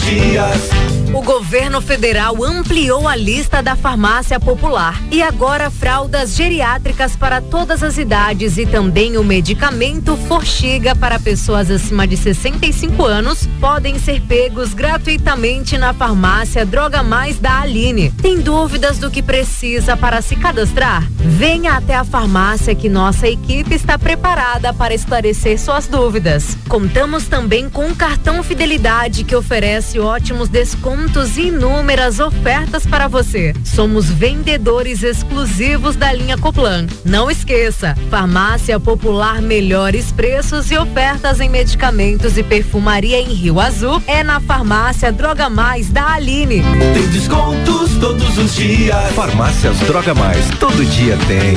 dias. O governo federal ampliou a lista da farmácia popular e agora fraldas geriátricas para todas as idades e também o medicamento Forxiga para pessoas acima de 65 anos podem ser pegos gratuitamente na farmácia Droga Mais da Aline. Tem dúvidas do que precisa para se cadastrar? Venha até a farmácia que nossa equipe está preparada para esclarecer suas dúvidas. Contamos também com um cartão Fidelidade que oferece ótimos descontos e inúmeras ofertas para você. Somos vendedores exclusivos da linha Coplan. Não esqueça, Farmácia Popular, melhores preços e ofertas em medicamentos e perfumaria em Rio Azul é na farmácia Droga Mais da Aline. Tem descontos todos os dias. Farmácias Droga Mais, todo dia tem.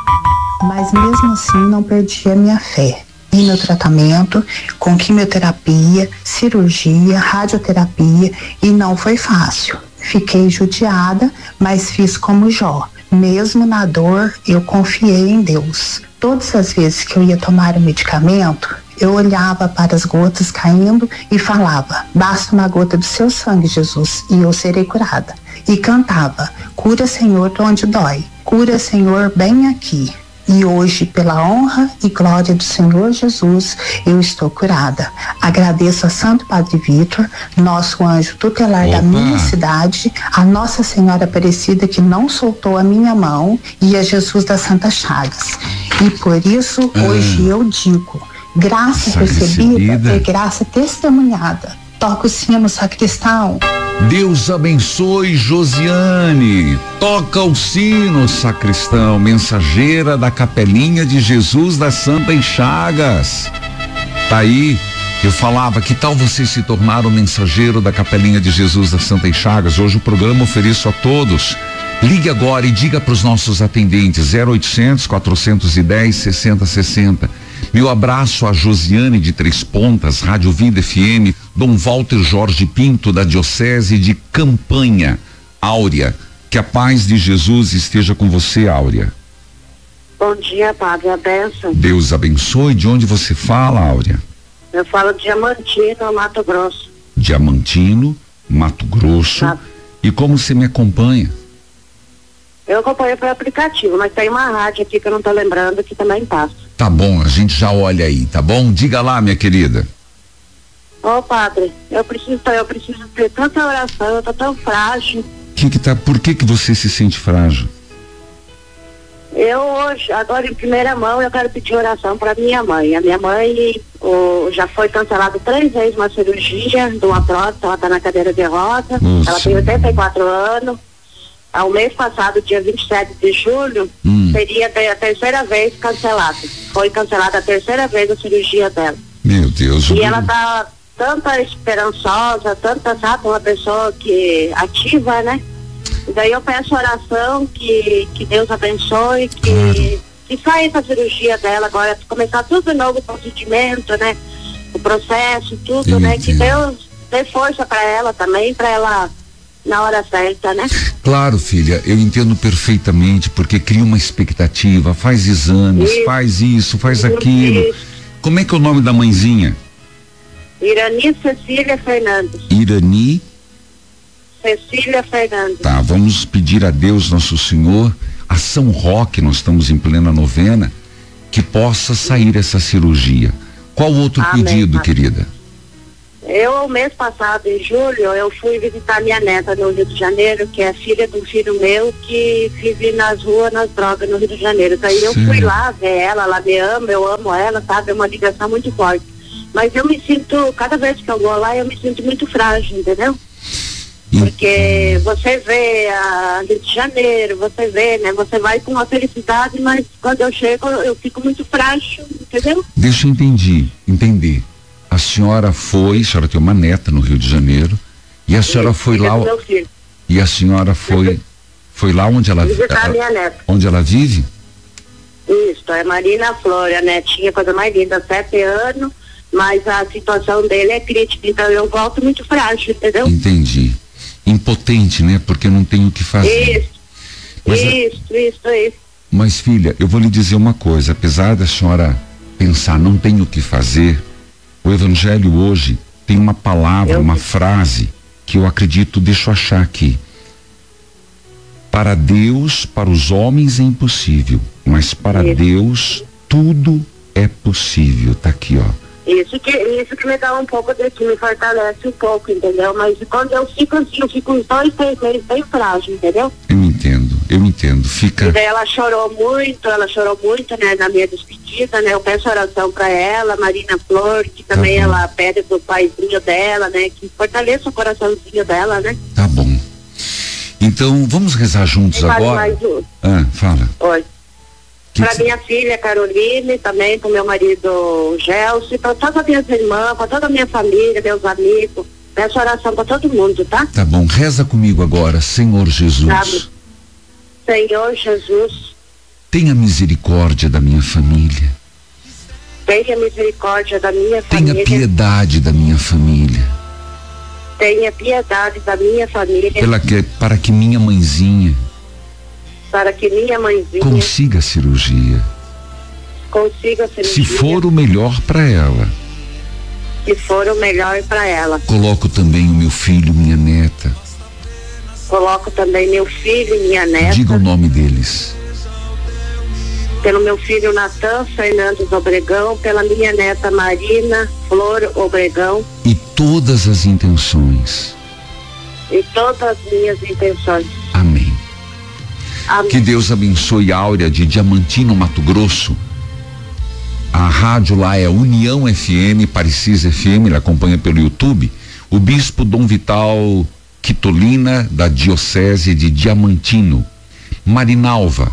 Mas mesmo assim não perdi a minha fé. E no tratamento com quimioterapia, cirurgia, radioterapia e não foi fácil. Fiquei judiada, mas fiz como Jó. Mesmo na dor, eu confiei em Deus. Todas as vezes que eu ia tomar o medicamento, eu olhava para as gotas caindo e falava: basta uma gota do seu sangue, Jesus, e eu serei curada. E cantava: cura, Senhor, onde dói. Cura, Senhor, bem aqui. E hoje, pela honra e glória do Senhor Jesus, eu estou curada. Agradeço a Santo Padre Vitor, nosso anjo tutelar da minha cidade, a Nossa Senhora Aparecida que não soltou a minha mão e a Jesus das Santas Chagas. E por isso, hoje eu digo, graça recebida é graça testemunhada. Toca o sino, sacristão. Deus abençoe Josiane. Toca o sino, sacristão, mensageira da Capelinha de Jesus das Santas Chagas. Tá aí, eu falava, que tal você se tornar o mensageiro da Capelinha de Jesus das Santas Chagas? Hoje o programa ofereço a todos. Ligue agora e diga para os nossos atendentes 0800 410 6060. Meu abraço a Josiane de Três Pontas, Rádio Vida FM, Dom Walter Jorge Pinto, da Diocese de Campanha. Áurea, que a paz de Jesus esteja com você, Áurea. Bom dia, Padre, a bênção. Deus abençoe. De onde você fala, Áurea? Eu falo de Diamantino, Mato Grosso. Diamantino, Mato Grosso. E como você me acompanha? Eu acompanho pelo aplicativo, mas tem uma rádio aqui que eu não tô lembrando que também passa. Tá bom, a gente já olha aí, tá bom? Diga lá, minha querida. Ô, Padre, eu preciso ter tanta oração, eu tô tão frágil. Por que você se sente frágil? Eu hoje, agora em primeira mão, eu quero pedir oração pra minha mãe. A minha mãe já foi cancelada 3 vezes uma cirurgia de uma prótese, ela tá na cadeira de roda. Ela tem 84 anos. Ao mês passado, dia 27 de julho, seria a terceira vez cancelada. Foi cancelada a terceira vez a cirurgia dela. Meu Deus. E ela tá tanta esperançosa, sabe, uma pessoa que ativa, né? E daí eu peço oração que Deus abençoe, que saia essa cirurgia dela agora, começar tudo de novo, o procedimento, né? O processo, tudo, né? Que Deus dê força para ela também, para ela na hora certa, né? Claro, filha, eu entendo perfeitamente, porque cria uma expectativa, faz exames, faz isso, faz aquilo. Isso. Como é que é o nome da mãezinha? Irani Cecília Fernandes. Irani Cecília Fernandes. Tá, vamos pedir a Deus Nosso Senhor, a São Roque, nós estamos em plena novena, que possa sair essa cirurgia. Qual outro pedido, querida? Eu, mês passado, em julho, eu fui visitar minha neta no Rio de Janeiro, que é filha de um filho meu que vive nas ruas, nas drogas no Rio de Janeiro. Daí eu fui lá ver ela me ama, eu amo ela, sabe? É uma ligação muito forte. Mas eu me sinto, cada vez que eu vou lá, eu me sinto muito frágil, entendeu? Porque você vê a Rio de Janeiro, você vê, né? Você vai com uma felicidade, mas quando eu chego, eu fico muito frágil, entendeu? Deixa eu entender. A senhora tem uma neta no Rio de Janeiro, e a senhora foi lá, e a senhora foi lá onde ela vive? Onde ela vive? Isso, é Marina Flor, a netinha, coisa mais linda, 7 anos, mas a situação dele é crítica, então eu volto muito frágil, entendeu? Entendi. Impotente, né? Porque não tem o que fazer. Isso. Mas, filha, eu vou lhe dizer uma coisa, apesar da senhora pensar, não tem o que fazer, o evangelho hoje tem uma palavra, uma frase que eu acredito, deixa eu achar aqui. Para Deus, para os homens é impossível, mas para Deus tudo é possível. Tá aqui, ó. Isso que me dá um pouco que me fortalece um pouco, entendeu? Mas quando eu fico assim, eu fico uns 2, 3 meses bem frágil, entendeu? Eu entendo. Fica. E daí ela chorou muito, né, na minha despedida, né? Eu peço oração pra ela, Marina Flor, que também ela pede pro paizinho dela, né? Que fortaleça o coraçãozinho dela, né? Tá bom. Então, vamos rezar juntos agora? Fala. Oi. Para minha filha Caroline, também para o meu marido Gelson, para todas as minhas irmãs, para toda a minha família, meus amigos. Peço oração para todo mundo, tá? Tá bom, reza comigo agora, Senhor Jesus. Tá. Senhor Jesus. Tenha misericórdia da minha família. Tenha misericórdia da minha família. Tenha piedade da minha família. Tenha piedade da minha família. Para que minha mãezinha consiga a cirurgia. Se for o melhor para ela. Coloco também o meu filho, minha neta. Diga o nome deles. Pelo meu filho Natan Fernandes Obregão, pela minha neta Marina Flor Obregão. E todas as intenções. Amém. Amém. Que Deus abençoe a Áurea de Diamantino, Mato Grosso. A rádio lá é União FM, Parecis FM, ele acompanha pelo YouTube. O bispo Dom Vital Quitolina, da Diocese de Diamantino. Marivalda,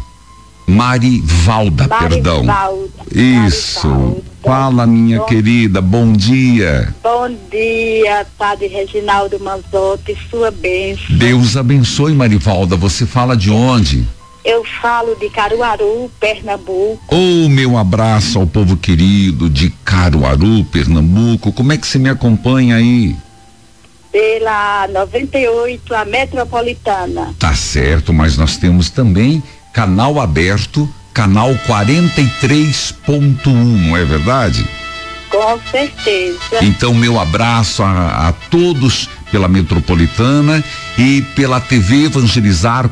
perdão. Isso. Fala, minha querida, bom dia. Bom dia, Padre Reginaldo Manzotti, sua bênção. Deus abençoe, Marivalda. Você fala de onde? Eu falo de Caruaru, Pernambuco. Meu abraço ao povo querido de Caruaru, Pernambuco. Como é que você me acompanha aí? Pela 98, a Metropolitana. Tá certo, mas nós temos também canal aberto, canal 43.1, não é verdade? Com certeza. Então, meu abraço a todos pela Metropolitana e pela TV Evangelizar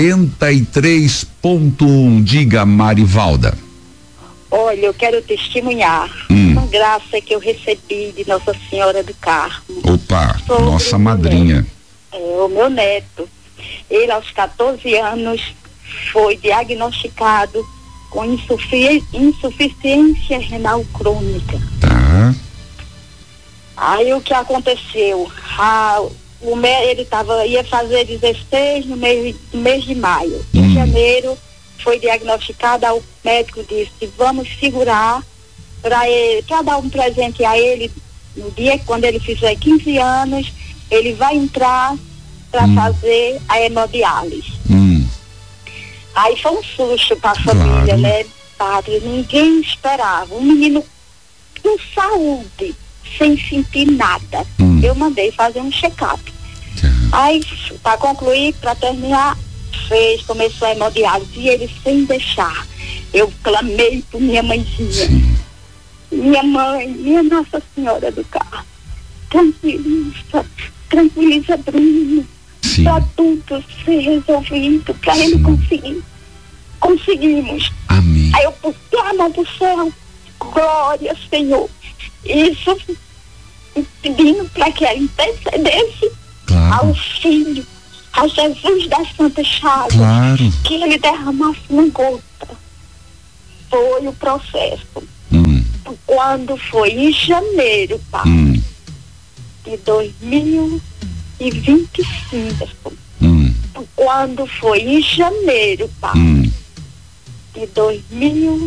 43.1. Diga, Marivalda. Olha, eu quero testemunhar uma graça que eu recebi de Nossa Senhora do Carmo. Opa, nossa madrinha. O meu neto. Ele, aos 14 anos, foi diagnosticado com insuficiência renal crônica. Tá. Aí o que aconteceu? Ele ia fazer 16 no mês de maio. Em janeiro foi diagnosticado, o médico disse, vamos segurar para dar um presente a ele no dia quando ele fizer 15 anos, ele vai entrar para fazer a hemodiálise. Aí foi um susto para a família, né, padre? Ninguém esperava. Um menino com saúde, sem sentir nada. Eu mandei fazer um check-up. Aí, para concluir, para terminar, começou a hemodiálise e ele sem deixar. Eu clamei por minha mãezinha. Sim. Minha mãe, minha Nossa Senhora do Carmo, tranquiliza Bruno. Para tudo ser resolvido, para ele conseguir. Conseguimos. Amém. Aí eu pus a mão pro céu. Glória, Senhor. Isso pedindo para que ela intercedesse ao Filho, a Jesus da Santa Chaga. Claro. Que ele derramasse uma gota. Foi o processo. Quando foi em janeiro, pai, de 2025. Quando foi em janeiro, pai, de 2000